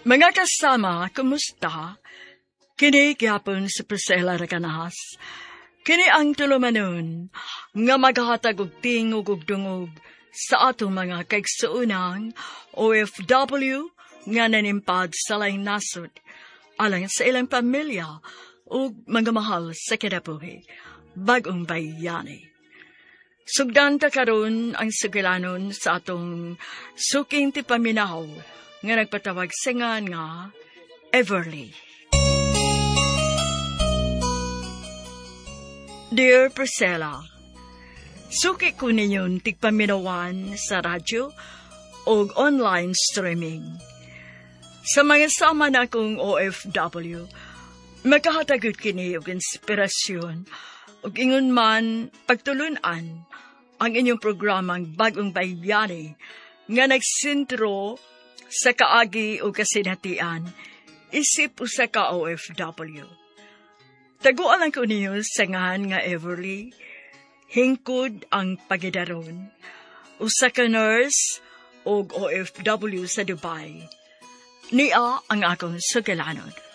Mga kasama, kumusta? Kini gyapon si Priscilla Raganas. Kini ang tulumanon nga maghatag og tingog ug dungog sa atong mga kaigsuunang OFW nga nanimpad sa laing nasod alang sa ilang pamilya ug mga mahal sa kinabuhi. Bagong Bayani. Sugdan ta karon ang sugilanon sa atong suking ti paminaw nga nagpatawag singan nga Everly. Dear Priscilla, suki ko ninyon tigpaminawan sa radyo o online streaming. Sa mga sama na akong OFW, magkahatagot kini og inspirasyon ug ingon man pagtulunan ang inyong programang Bagong Bayani nga nagsentro sa kaagi o kasinatian, isip usa ka OFW. Taguan lang ko niyo sa ngahan nga Everly, hingkod ang pagidaron, usa ka nurse o OFW sa Dubai. Niya ang akong sugilanon.